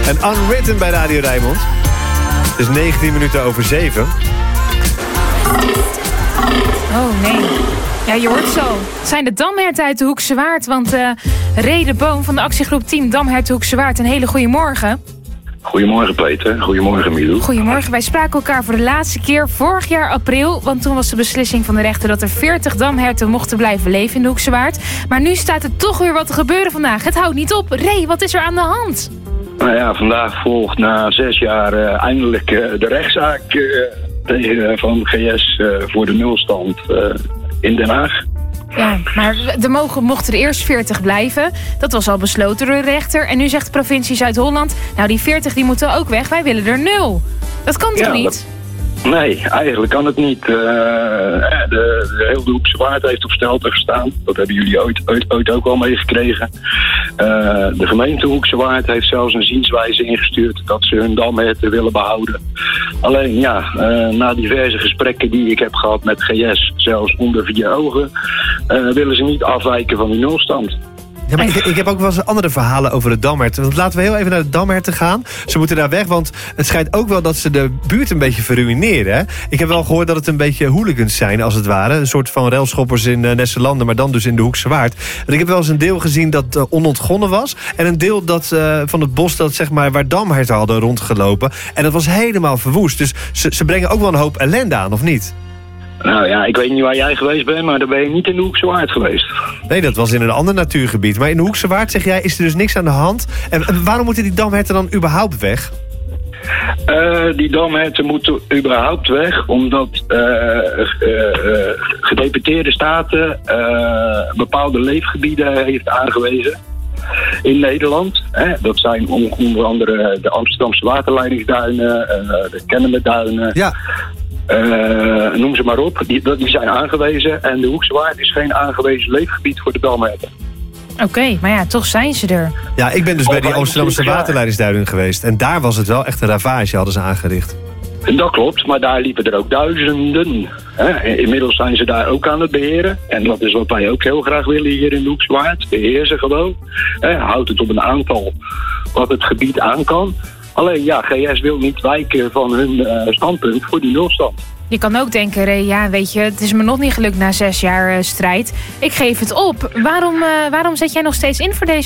En Unwritten bij Radio Rijnmond. Het is 19 minuten over 7. Oh nee. Ja, je hoort zo. Het zijn de damherten uit de Hoekse Waard. Want Ray de Boom van de actiegroep Team Damherten Hoekse Waard. Een hele goede morgen. Goedemorgen Peter, goedemorgen Milou. Goedemorgen, wij spraken elkaar voor de laatste keer vorig jaar april. Want toen was de beslissing van de rechter dat er 40 damherten mochten blijven leven in de Hoekse Waard. Maar nu staat er toch weer wat te gebeuren vandaag. Het houdt niet op. Ray, wat is er aan de hand? Nou ja, vandaag volgt na 6 jaar eindelijk de rechtszaak tegen van GS voor de nulstand in Den Haag. Ja, maar mochten er eerst 40 blijven. Dat was al besloten door de rechter. En nu zegt de provincie Zuid-Holland... nou, die 40 die moeten ook weg. Wij willen er 0. Dat kan toch niet? Nee, eigenlijk kan het niet. De hele Hoekse Waard heeft op stelte gestaan. Dat hebben jullie ooit ook al meegekregen. De gemeente Hoekse Waard heeft zelfs een zienswijze ingestuurd... dat ze hun damherten willen behouden. Alleen ja, na diverse gesprekken die ik heb gehad met GS... zelfs onder 4 ogen... willen ze niet afwijken van die nulstand. Ja, maar ik heb ook wel eens andere verhalen over de damherten. Want laten we heel even naar de damherten gaan. Ze moeten daar weg, want het schijnt ook wel dat ze de buurt een beetje verruineren. Hè? Ik heb wel gehoord dat het een beetje hooligans zijn, als het ware. Een soort van relschoppers in Nesselanden, maar dan dus in de Hoekse Waard. Want ik heb wel eens een deel gezien dat onontgonnen was. En een deel dat, van het bos dat, zeg maar, waar damherten hadden rondgelopen. En dat was helemaal verwoest. Dus ze brengen ook wel een hoop ellende aan, of niet? Nou ja, ik weet niet waar jij geweest bent, maar dan ben je niet in de Hoekse Waard geweest. Nee, dat was in een ander natuurgebied. Maar in de Hoekse Waard, zeg jij, is er dus niks aan de hand. En waarom moeten die damherten dan überhaupt weg? Die damherten moeten überhaupt weg, omdat gedeputeerde staten bepaalde leefgebieden heeft aangewezen in Nederland. Dat zijn onder andere de Amsterdamse waterleidingsduinen, de Kennemerduinen. Ja. Noem ze maar op, die zijn aangewezen. En de Hoekse Waard is geen aangewezen leefgebied voor de damherten. Oké, maar ja, toch zijn ze er. Ja, ik ben dus bij die Amsterdamse waterleidingsduinen geweest. En daar was het wel echt een ravage, hadden ze aangericht. Dat klopt, maar daar liepen er ook duizenden. Inmiddels zijn ze daar ook aan het beheren. En dat is wat wij ook heel graag willen hier in de Hoekse Waard. Beheer ze gewoon. Houd het op een aantal wat het gebied aan kan. Alleen ja, GS wil niet wijken van hun standpunt voor die nulstand. Je kan ook denken, Ray, ja, weet je, het is me nog niet gelukt na 6 jaar strijd. Ik geef het op. Waarom zet jij nog steeds in voor deze